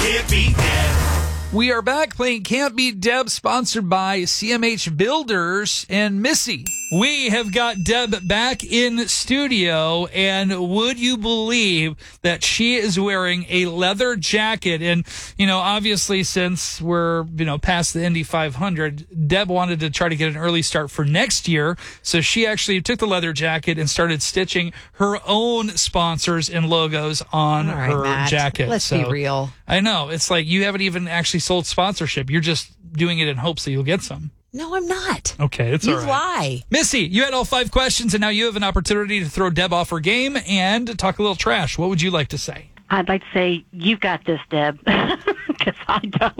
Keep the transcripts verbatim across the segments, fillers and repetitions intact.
Can't Beat Deb. We are back playing Can't Beat Deb, sponsored by C M H Builders and Missy. We have got Deb back in studio, and would you believe that she is wearing a leather jacket? And, you know, obviously since we're, you know, past the Indy five hundred, Deb wanted to try to get an early start for next year. So she actually took the leather jacket and started stitching her own sponsors and logos on All right, her Matt, jacket. Let's so, be real. I know. It's like you haven't even actually sold sponsorship. You're just doing it in hopes that you'll get some. No, I'm not. Okay, it's You all right. lie. Missy, you had all five questions, and now you have an opportunity to throw Deb off her game and talk a little trash. What would you like to say? I'd like to say, you got this, Deb, because I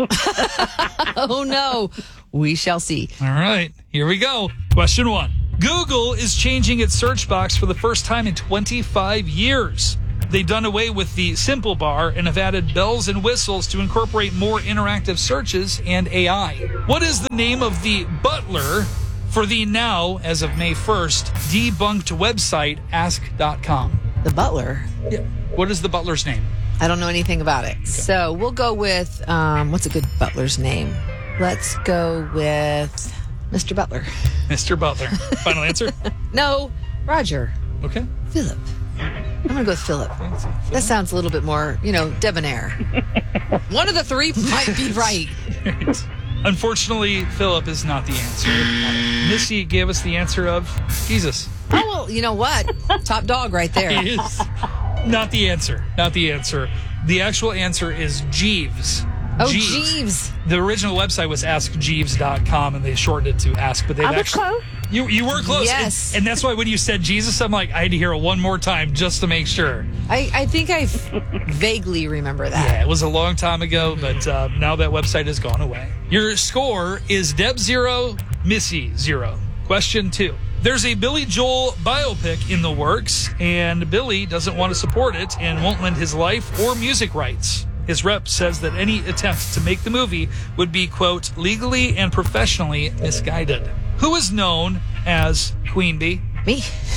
don't. Oh, no. We shall see. All right, here we go. Question one. Google is changing its search box for the first time in twenty-five years. They've done away with the simple bar and have added bells and whistles to incorporate more interactive searches and A I. What is the name of the butler for the now, as of May first, debunked website ask dot com? The butler. Yeah. What is the butler's name? I don't know anything about it. Okay. So we'll go with, um, what's a good butler's name? Let's go with Mister Butler. Mister Butler. Final answer? No, Roger. Okay. Philip. I'm going to go with Philip. That sounds a little bit more, you know, debonair. One of the three might be right. Unfortunately, Philip is not the answer. Missy gave us the answer of Jesus. Oh, well, you know what? Top dog right there. He is not the answer. Not the answer. The actual answer is Jeeves. Oh, Jeeves. Jeeves. The original website was ask jeeves dot com, and they shortened it to Ask, but they've I was actually... close. You you were close. Yes. And, and that's why when you said Jesus, I'm like, I had to hear it one more time just to make sure. I, I think I vaguely remember that. Yeah, it was a long time ago, but uh, now that website has gone away. Your score is Deb zero, Missy zero. Question two. There's a Billy Joel biopic in the works, and Billy doesn't want to support it and won't lend his life or music rights. His rep says that any attempt to make the movie would be, quote, legally and professionally misguided. Who is known as Queen Bee? Me?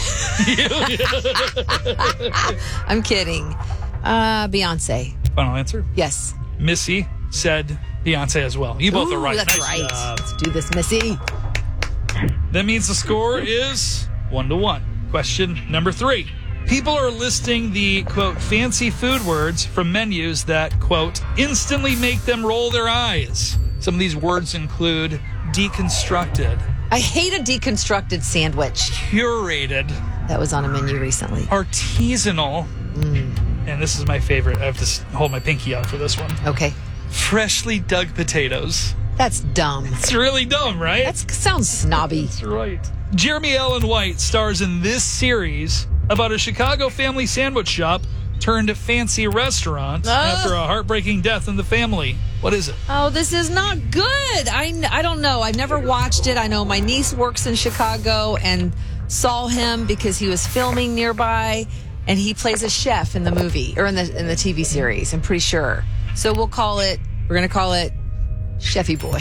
I'm kidding. Uh, Beyonce. Final answer? Yes. Missy said Beyonce as well. You both Ooh, are right. That's Nice right. job. Let's do this, Missy. That means the score is one to one. Question number three. People are listing the, quote, fancy food words from menus that, quote, instantly make them roll their eyes. Some of these words include deconstructed. I hate a deconstructed sandwich. Curated. That was on a menu recently. Artisanal. Mm. And this is my favorite. I have to hold my pinky out for this one. Okay. Freshly dug potatoes. That's dumb. It's really dumb, right? That sounds snobby. That's right. Jeremy Allen White stars in this series about a Chicago family sandwich shop turned fancy restaurant uh. after a heartbreaking death in the family. What is it? Oh, this is not good. I, I don't know. I've never watched it. I know my niece works in Chicago and saw him because he was filming nearby, and he plays a chef in the movie or in the in the T V series. I'm pretty sure. So we'll call it. We're gonna call it Chefy Boy.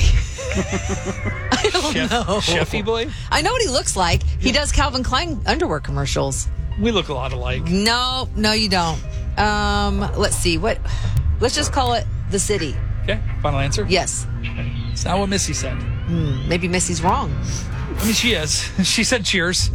I don't Chef, know. Chefy Boy? I know what he looks like. He does Calvin Klein underwear commercials. We look a lot alike. No, no, you don't. Um, let's see. What? Let's just call it The City. Okay. Final answer? Yes. Okay. It's not what Missy said. Hmm, maybe Missy's wrong. I mean, she is. She said cheers.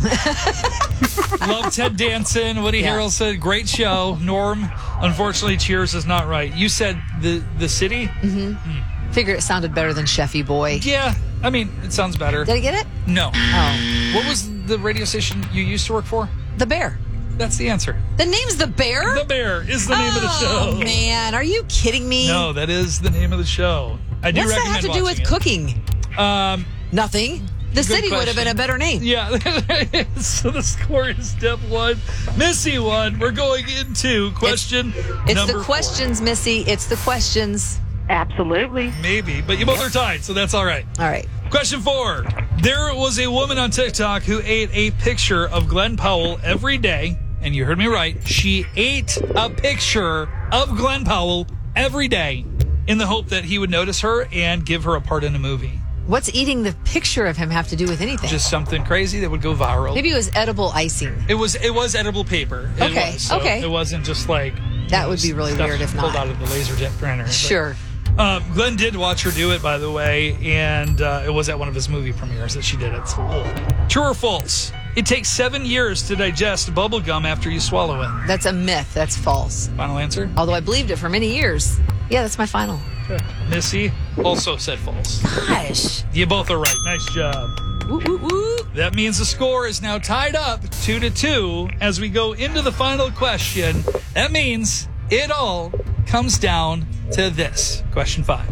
Love Ted Danson. Woody Yeah. Harrelson. Great show. Norm. Unfortunately, cheers is not right. You said the the city? Mm-hmm. Mm. Figured it sounded better than Chefy Boy. Yeah. I mean, it sounds better. Did I get it? No. Oh. What was the radio station you used to work for? The Bear. That's the answer. The name's The Bear? The Bear is the name oh, of the show. Oh, man. Are you kidding me? No, that is the name of the show. I do What's that recommend have to do with it. cooking? Um, Nothing. The City question. would have been a better name. Yeah. So the score is Deb one, Missy one. We're going into question It's, it's number the questions, four. Missy. It's the questions. Absolutely. Maybe, but you both are tied, so that's all right. All right. Question four. There was a woman on TikTok who ate a picture of Glenn Powell every day. And you heard me right. She ate a picture of Glenn Powell every day in the hope that he would notice her and give her a part in a movie. What's eating the picture of him have to do with anything? Just something crazy that would go viral. Maybe it was edible icing. It was it was edible paper. It Okay, was, so okay. It wasn't just like That would be really stuff weird if pulled not. out of the laser jet printer. But, Sure. Uh, Glenn did watch her do it, by the way, and uh, it was at one of his movie premieres that she did it. So, true or false? It takes seven years to digest bubble gum after you swallow it. That's a myth. That's false. Final answer? Although I believed it for many years. Yeah, that's my final. Missy also said false. Gosh. You both are right. Nice job. Woo, woo, woo. That means the score is now tied up two to two as we go into the final question. That means it all comes down to this. Question five.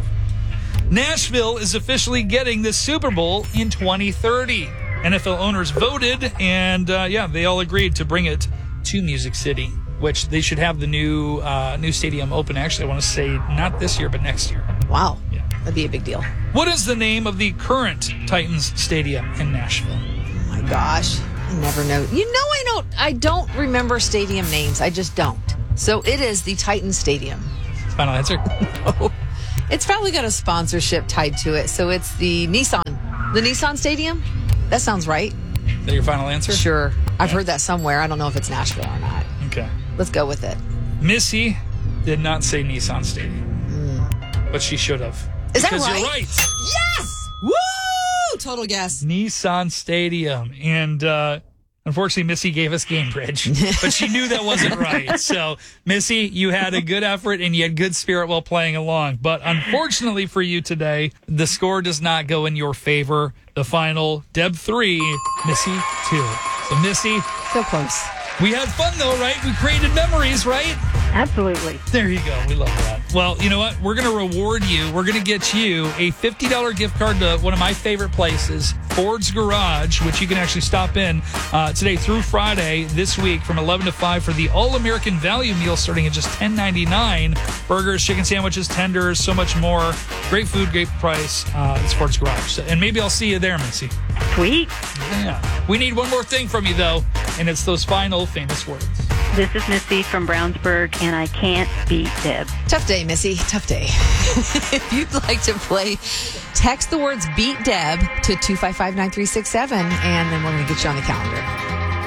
Nashville is officially getting the Super Bowl in twenty thirty. N F L owners voted, and uh, yeah, they all agreed to bring it to Music City, which they should have the new uh, new stadium open. Actually, I want to say not this year, but next year. Wow. Yeah. That'd be a big deal. What is the name of the current Titans stadium in Nashville? Oh my gosh. I never know. You know I don't I don't remember stadium names. I just don't. So it is the Titan Stadium. Final answer? Oh. It's probably got a sponsorship tied to it. So it's the Nissan. The Nissan Stadium? That sounds right. Is that your final answer? Sure. I've heard that somewhere. I don't know if it's Nashville or not. Okay. Let's go with it. Missy did not say Nissan Stadium, Mm. but she should have. Is that because right? you're right. Yes! Woo! Total guess. Nissan Stadium. And uh, unfortunately, Missy gave us Gamebridge, but she knew that wasn't right. So, Missy, you had a good effort and you had good spirit while playing along. But unfortunately for you today, the score does not go in your favor. The final, Deb three, Missy two. So, Missy, So close. we had fun though, right? We created memories, right? Absolutely. There you go. We love that. Well, you know what? We're going to reward you. We're going to get you a fifty dollars gift card to one of my favorite places, Ford's Garage, which you can actually stop in uh, today through Friday this week from eleven to five for the All-American Value Meal starting at just ten ninety-nine. Burgers, chicken sandwiches, tenders, so much more. Great food, great price. Uh, it's Ford's Garage. So, and maybe I'll see you there, Missy. Sweet. Yeah. We need one more thing from you, though, and it's those final famous words. This is Missy from Brownsburg, and I can't beat Deb. Tough day, Missy. Tough day. If you'd like to play, text the words Beat Deb to two five five, nine three six seven, and then we're going to get you on the calendar.